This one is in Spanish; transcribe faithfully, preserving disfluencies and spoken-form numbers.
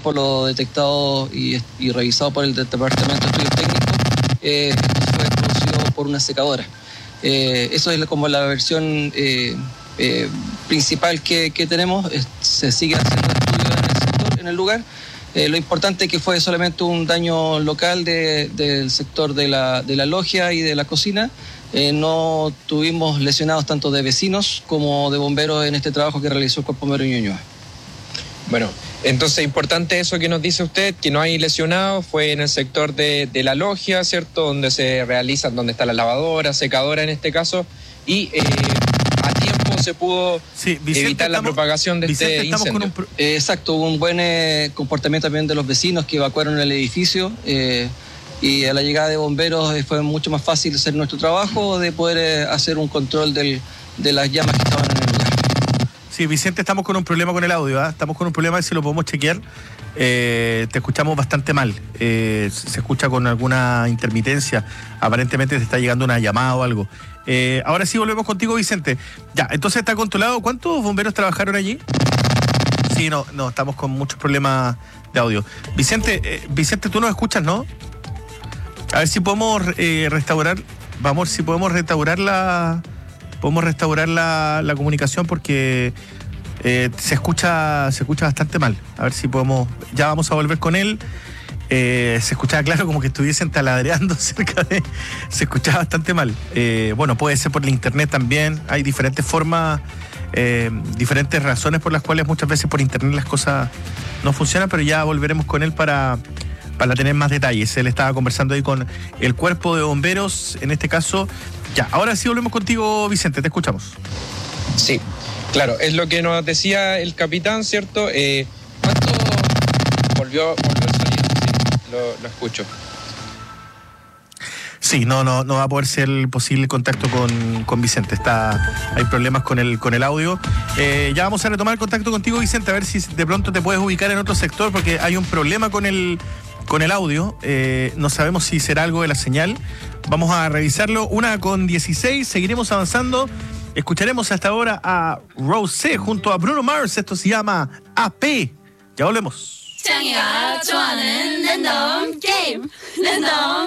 por lo detectado y, y revisado por el Departamento de Estudios Técnicos, eh, esto fue producido por una secadora. Eh, eso es como la versión eh, eh, principal que, que tenemos. Eh, se sigue haciendo estudios en el sector, en el lugar. Eh, lo importante es que fue solamente un daño local de, del sector de la, de la logia y de la cocina. Eh, no tuvimos lesionados tanto de vecinos como de bomberos en este trabajo que realizó el Cuerpo Bombero Ñuñoa. Bueno, entonces importante eso que nos dice usted, que no hay lesionados, fue en el sector de, de la logia, ¿cierto? Donde se realizan, donde está la lavadora, secadora en este caso, y eh, a tiempo se pudo sí, Vicente, evitar la estamos, propagación de Vicente, este incendio. Con un... eh, exacto, hubo un buen eh, comportamiento también de los vecinos que evacuaron el edificio, eh, y a la llegada de bomberos eh, fue mucho más fácil hacer nuestro trabajo, de poder eh, hacer un control del, de las llamas que estaban en el lugar. Sí, Vicente, estamos con un problema con el audio, ¿eh? Estamos con un problema, si lo podemos chequear. Eh, te escuchamos bastante mal. Eh, se escucha con alguna intermitencia. Aparentemente te está llegando una llamada o algo. Eh, ahora sí volvemos contigo, Vicente. Ya, entonces está controlado. ¿Cuántos bomberos trabajaron allí? Sí, no, no, estamos con muchos problemas de audio. Vicente, eh, Vicente, tú nos escuchas, ¿no? A ver si podemos eh, restaurar. Vamos, si podemos restaurar la. Podemos restaurar la, la comunicación porque eh, se escucha se escucha bastante mal. A ver si podemos... Ya vamos a volver con él. Eh, se escuchaba claro como que estuviesen taladreando cerca de... Se escuchaba bastante mal. Eh, bueno, puede ser por el internet también. Hay diferentes formas, eh, diferentes razones por las cuales muchas veces por internet las cosas no funcionan, pero ya volveremos con él para... para tener más detalles. Él estaba conversando ahí con el Cuerpo de Bomberos, en este caso. Ya, ahora sí volvemos contigo, Vicente, te escuchamos. Sí, claro, es lo que nos decía el capitán, ¿cierto? Eh, ¿Cuánto volvió, volvió el sonido? Sí, lo, lo escucho. Sí, no, no, no va a poder ser posible el contacto con, con Vicente. Está, hay problemas con el, con el audio. Eh, ya vamos a retomar el contacto contigo, Vicente, a ver si de pronto te puedes ubicar en otro sector, porque hay un problema con el, con el audio. Eh, no sabemos si será algo de la señal. Vamos a revisarlo. Una con dieciséis, seguiremos avanzando. Escucharemos hasta ahora a Rosé junto a Bruno Mars. Esto se llama A P. Ya volvemos.